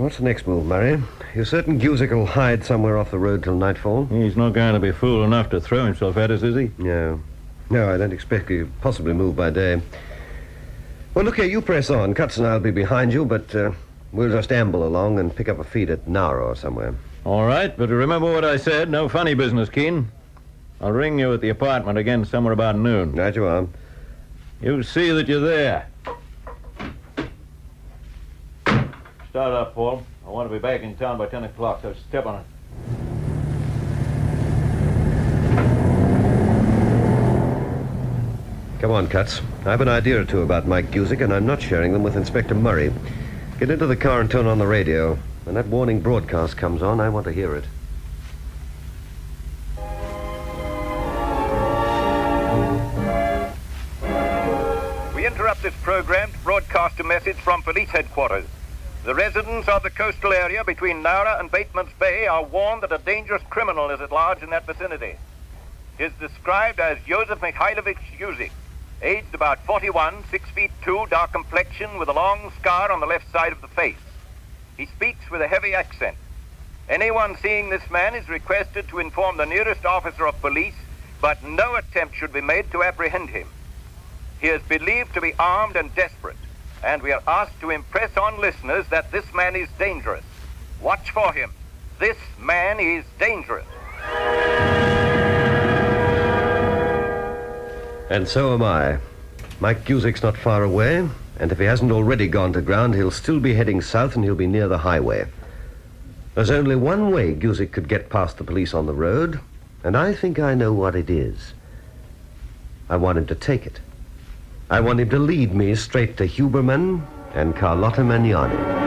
What's the next move, Murray? You're certain Gusick will hide somewhere off the road till nightfall? He's not going to be fool enough to throw himself at us, is he? No. No, I don't expect he'll possibly move by day. Well, look here, you press on. Cutts and I'll be behind you, but we'll just amble along and pick up a feed at Nara or somewhere. All right, but remember what I said. No funny business, Keene. I'll ring you at the apartment again somewhere about noon. Right you are. You see that you're there. Start up, Paul. I want to be back in town by 10 o'clock, so step on it. Come on, Cutts. I have an idea or two about Mike Gusick, and I'm not sharing them with Inspector Murray. Get into the car and turn on the radio. When that warning broadcast comes on, I want to hear it. We interrupt this program to broadcast a message from police headquarters. The residents of the coastal area between Nara and Bateman's Bay are warned that a dangerous criminal is at large in that vicinity. He is described as Joseph Mikhailovich Gusick, aged about 41, 6 feet 2, dark complexion, with a long scar on the left side of the face. He speaks with a heavy accent. Anyone seeing this man is requested to inform the nearest officer of police, but no attempt should be made to apprehend him. He is believed to be armed and desperate, and we are asked to impress on listeners that this man is dangerous. Watch for him. This man is dangerous. And so am I. Mike Gusick's not far away, and if he hasn't already gone to ground, he'll still be heading south and he'll be near the highway. There's only one way Gusick could get past the police on the road, and I think I know what it is. I want him to take it. I want him to lead me straight to Huberman and Carlotta Magnani.